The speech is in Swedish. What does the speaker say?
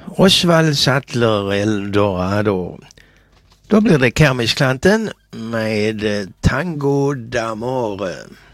Oswald Sattler Eldorado. Då blir det Kermisklanten med Tango d'Amore.